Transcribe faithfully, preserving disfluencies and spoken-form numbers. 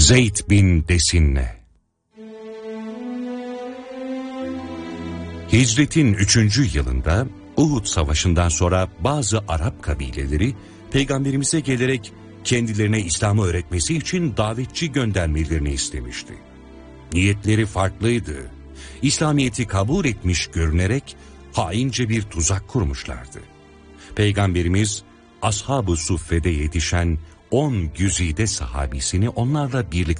Zeyd bin Desinne. Hicretin üçüncü yılında Uhud Savaşı'ndan sonra bazı Arap kabileleri Peygamberimize gelerek kendilerine İslam'ı öğretmesi için davetçi göndermelerini istemişti. Niyetleri farklıydı. İslamiyet'i kabul etmiş görünerek haince bir tuzak kurmuşlardı. Peygamberimiz Ashab-ı Suffe'de yetişen on güzide sahabisini onlarla birlikte